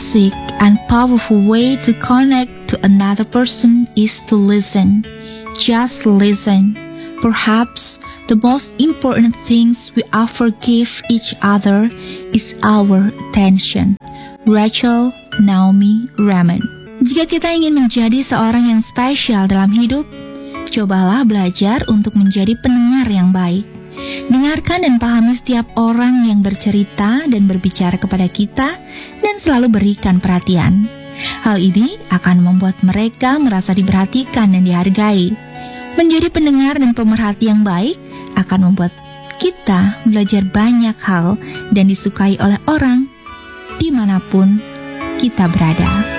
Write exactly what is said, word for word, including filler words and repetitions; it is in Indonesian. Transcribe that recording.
basic and powerful way to connect to another person is to listen. Just listen. Perhaps the most important things we offer give each other is our attention. Rachel Naomi Remen. Jika kita ingin menjadi seorang yang spesial dalam hidup, cobalah belajar untuk menjadi pendengar yang baik. Dengarkan dan pahami setiap orang yang bercerita dan berbicara kepada kita dan selalu berikan perhatian. Hal ini akan membuat mereka merasa diperhatikan dan dihargai. Menjadi pendengar dan pemerhati yang baik akan membuat kita belajar banyak hal dan disukai oleh orang dimanapun kita berada.